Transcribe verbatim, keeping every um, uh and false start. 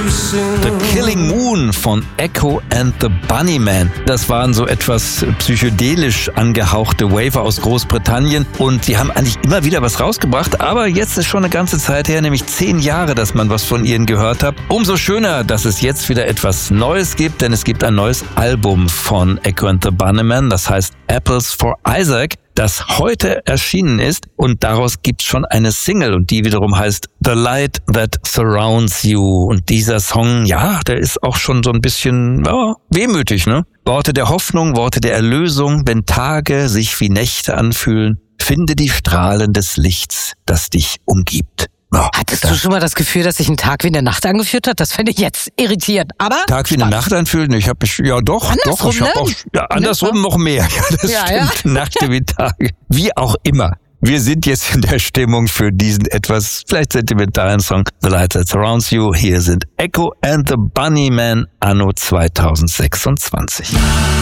The Killing Moon von Echo and the Bunnymen. Das waren so etwas psychedelisch angehauchte Waver aus Großbritannien und die haben eigentlich immer wieder was rausgebracht, aber jetzt ist schon eine ganze Zeit her, nämlich zehn Jahre, dass man was von ihnen gehört hat. Umso schöner, dass es jetzt wieder etwas Neues gibt, denn es gibt ein neues Album von Echo and the Bunnymen, das heißt Apples for Isaac, das heute erschienen ist und daraus gibt's schon eine Single und die wiederum heißt The Light That Surrounds You und dieser Song, ja, der ist auch schon so ein bisschen ja, wehmütig, ne? Worte der Hoffnung, Worte der Erlösung, wenn Tage sich wie Nächte anfühlen, finde die Strahlen des Lichts, das dich umgibt. Oh, Hattest du schon mal das Gefühl, dass sich ein Tag wie eine Nacht angefühlt hat? Das fände ich jetzt irritierend. Aber Tag wie eine Nacht anfühlen? Ich habe mich ja doch, andersrum, doch, ich habe ne? auch ja, andersrum noch mehr. Ja, das ja, stimmt. Ja. Nacht wie Tage. Wie auch immer. Wir sind jetzt in der Stimmung für diesen etwas vielleicht sentimentalen Song The Light That Surrounds You. Hier sind Echo and the Bunnymen anno zweitausendsechsundzwanzig.